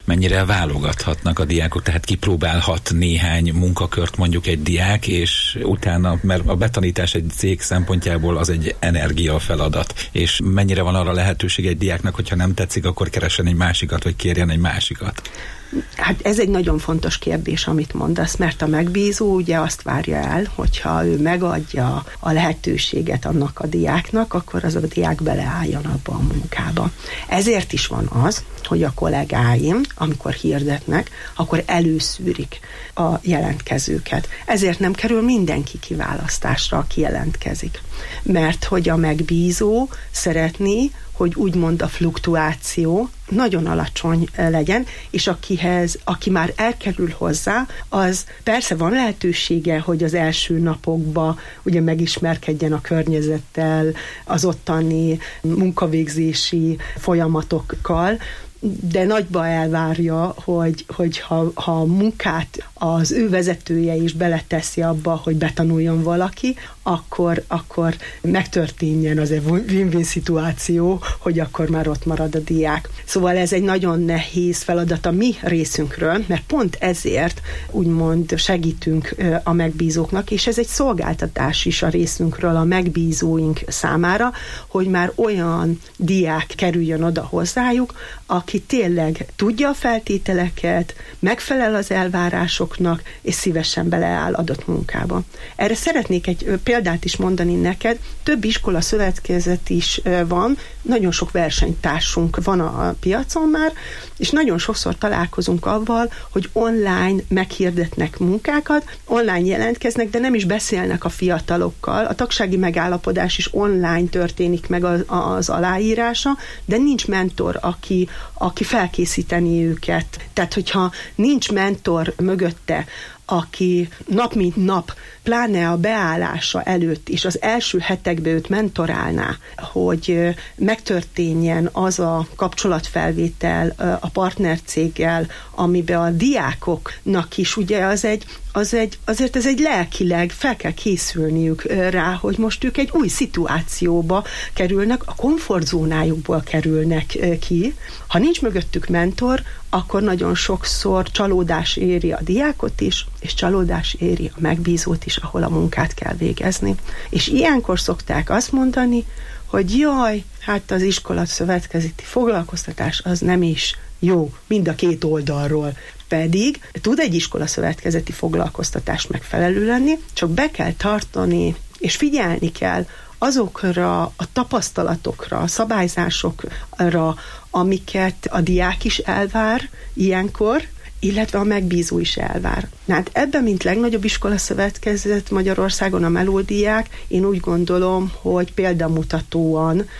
mennyire válogathatnak a diákok, tehát kipróbálhat néhány munkakört mondjuk egy diák, és utána, mert a betanítás egy cég szempontjából az egy energiafeladat, és mennyire van arra lehetőség egy diáknak, hogyha nem tetszik, akkor keressen egy másikat, vagy kérjen egy másikat? Hát ez egy nagyon fontos kérdés, amit mondasz, mert a megbízó ugye azt várja el, hogyha ő megadja a lehetőséget annak a diáknak, akkor az a diák beleálljon abba a munkába. Ezért is van az, hogy a kollégáim, amikor hirdetnek, akkor előszűrik a jelentkezőket. Ezért nem kerül mindenki kiválasztásra, aki jelentkezik. Mert hogy a megbízó szeretné, hogy úgymond a fluktuáció nagyon alacsony legyen, és aki már elkerül hozzá, az persze van lehetősége, hogy az első napokban ugye megismerkedjen a környezettel, az ottani munkavégzési folyamatokkal, de nagyba elvárja, hogy ha a munkát az ő vezetője is beleteszi abba, hogy betanuljon valaki, akkor megtörténjen az egy win-win szituáció, hogy akkor már ott marad a diák. Szóval ez egy nagyon nehéz feladat a mi részünkről, mert pont ezért úgymond segítünk a megbízóknak, és ez egy szolgáltatás is a részünkről a megbízóink számára, hogy már olyan diák kerüljön oda hozzájuk, aki tényleg tudja a feltételeket, megfelel az elvárásoknak, és szívesen beleáll adott munkába. Erre szeretnék egy példát is mondani neked. Több iskola szövetkezet is van, nagyon sok versenytársunk van a piacon már, és nagyon sokszor találkozunk avval, hogy online meghirdetnek munkákat, online jelentkeznek, de nem is beszélnek a fiatalokkal. A tagsági megállapodás is online történik meg az aláírása, de nincs mentor, aki felkészíteni őket. Tehát, hogyha nincs mentor mögötte, aki nap mint nap, pláne a beállása előtt is az első hetekben őt mentorálná, hogy megtörténjen az a kapcsolatfelvétel a partnercéggel, amiben a diákoknak is ugye azért ez egy lelkileg fel kell készülniük rá, hogy most ők egy új szituációba kerülnek, a komfortzónájukból kerülnek ki. Ha nincs mögöttük mentor, akkor nagyon sokszor csalódás éri a diákot is, és csalódás éri a megbízót is, ahol a munkát kell végezni. És ilyenkor szokták azt mondani, hogy jaj, hát az iskola szövetkezeti foglalkoztatás az nem is jó, mind a két oldalról. Pedig tud egy iskola szövetkezeti foglalkoztatás megfelelő lenni, csak be kell tartani, és figyelni kell azokra a tapasztalatokra, a szabályzásokra, amiket a diák is elvár ilyenkor, illetve a megbízó is elvár. Hát ebben, mint legnagyobb iskolaszövetkezet Magyarországon a Melódiák, én úgy gondolom, hogy példamutatóan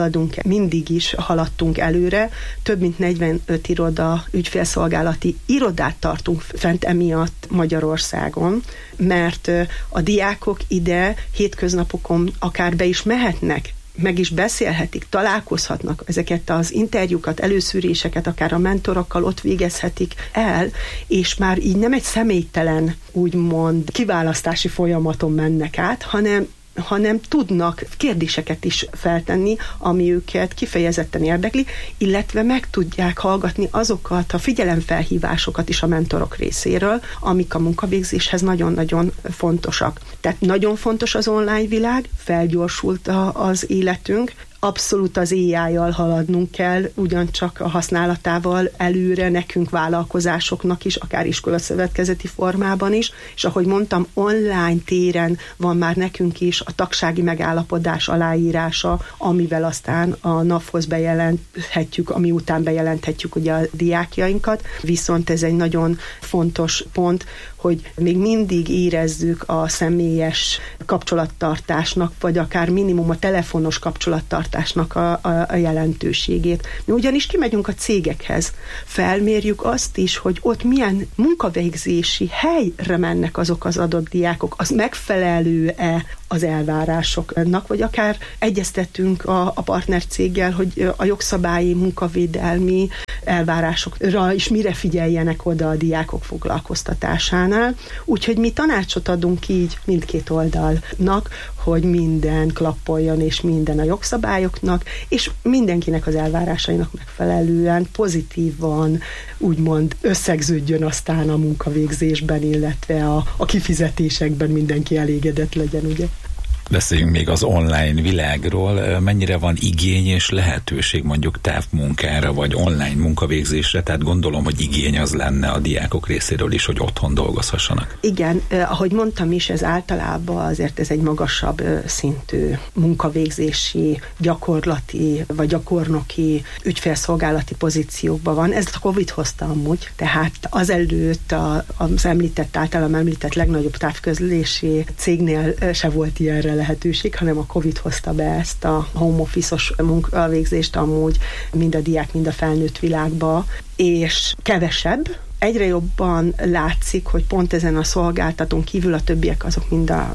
mindig is haladtunk előre. Több mint 45 ügyfélszolgálati irodát tartunk fent emiatt Magyarországon, mert a diákok ide hétköznapokon akár be is mehetnek, meg is beszélhetik, találkozhatnak, ezeket az interjúkat, előszűréseket akár a mentorokkal ott végezhetik el, és már így nem egy személytelen, úgymond kiválasztási folyamaton mennek át, hanem tudnak kérdéseket is feltenni, ami őket kifejezetten érdekli, illetve meg tudják hallgatni azokat a figyelemfelhívásokat is a mentorok részéről, amik a munkavégzéshez nagyon-nagyon fontosak. Tehát nagyon fontos az online világ, felgyorsult az életünk, abszolút az AI-jal haladnunk kell, ugyancsak a használatával előre nekünk vállalkozásoknak is, akár iskolaszövetkezeti formában is, és ahogy mondtam, online téren van már nekünk is a tagsági megállapodás aláírása, amivel aztán a NAV-hoz bejelenthetjük, ami után bejelenthetjük ugye a diákjainkat, viszont ez egy nagyon fontos pont, hogy még mindig érezzük a személyes kapcsolattartásnak, vagy akár minimum a telefonos kapcsolattartásnak a jelentőségét. Mi ugyanis kimegyünk a cégekhez, felmérjük azt is, hogy ott milyen munkavégzési helyre mennek azok az adott diákok, az megfelelő-e az elvárásoknak, vagy akár egyeztettünk a partnercéggel, hogy a jogszabályi, munkavédelmi elvárásokra is mire figyeljenek oda a diákok foglalkoztatásánál. Úgyhogy mi tanácsot adunk így mindkét oldalnak, hogy minden klappoljon, és minden a jogszabályoknak, és mindenkinek az elvárásainak megfelelően pozitívan, úgymond összegződjön aztán a munkavégzésben, illetve a kifizetésekben mindenki elégedett legyen, ugye? Beszéljünk még az online világról. Mennyire van igény és lehetőség mondjuk távmunkára, vagy online munkavégzésre? Tehát gondolom, hogy igény az lenne a diákok részéről is, hogy otthon dolgozhassanak. Igen, ahogy mondtam is, ez általában azért ez egy magasabb szintű munkavégzési, gyakorlati vagy gyakornoki ügyfélszolgálati pozíciókban van. Ez a Covid hozta amúgy, tehát azelőtt az általam említett legnagyobb távközlési cégnél se volt ilyenre lehetőség, hanem a Covid hozta be ezt a home office-os munkavégzést amúgy mind a diák, mind a felnőtt világba, és kevesebb. Egyre jobban látszik, hogy pont ezen a szolgáltatón kívül a többiek azok mind a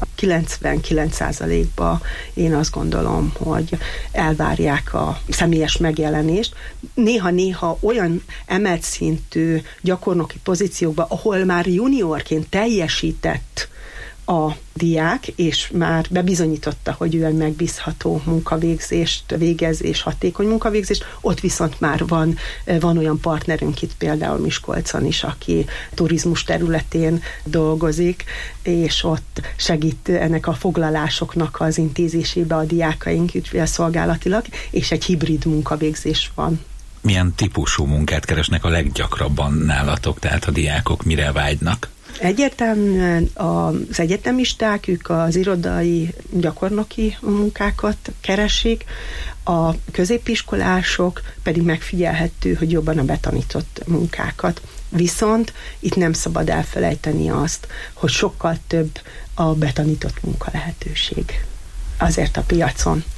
99%-ba én azt gondolom, hogy elvárják a személyes megjelenést. Néha-néha olyan emelt szintű gyakornoki pozíciókban, ahol már juniorként teljesített a diák, és már bebizonyította, hogy ő egy megbízható munkavégzést végez, és hatékony munkavégzést, ott viszont már van olyan partnerünk itt például Miskolcon is, aki turizmus területén dolgozik, és ott segít ennek a foglalásoknak az intézésébe a diákaink ügyfélszolgálatilag, és egy hibrid munkavégzés van. Milyen típusú munkát keresnek a leggyakrabban nálatok, tehát a diákok mire vágynak? Egyértelműen az egyetemisták, ők az irodai gyakornoki munkákat keresik, a középiskolások pedig megfigyelhető, hogy jobban a betanított munkákat. Viszont itt nem szabad elfelejteni azt, hogy sokkal több a betanított munka lehetőség azért a piacon.